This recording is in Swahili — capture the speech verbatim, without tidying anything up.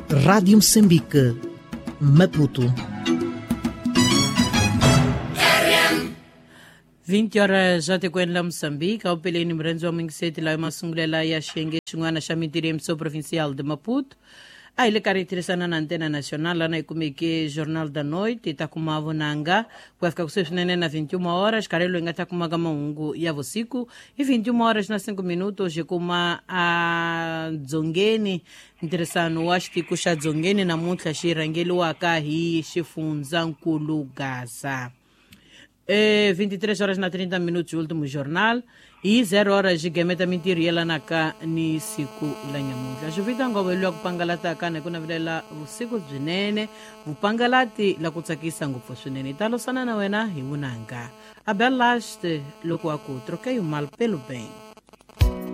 Rádio Moçambique, Maputo. vinte horas já te kwenda Moçambique, ao peleni mrenzo wa mwingiseti la masungulela ya shenge chungwana shamitiri mso provincial de Maputo. A ile caracterizana na antena nacional lá na ikumeke Jornal da Noite itakumavo nanga kwa fika kusefnene na vinte e uma horas karelo ingata kumaga maungu ya vosiku e vinte e uma horas na cinco minutos jekuma a dzongeni interessano washti kusha dzongeni na mutla shirangeli wakahi shifunza nkulu Gaza. É vinte e três horas na trinta minutos o último jornal e zero horas de gemeta mentiriela na ka ni siku la nyamuza. Juvita ngobe lwa kupangalata kana kuna vile la usiku zinene upangalati la kutsakisa ngupo swinene talo sana na wena himunanga. Abel last loko aku troquei o mal pelo bem.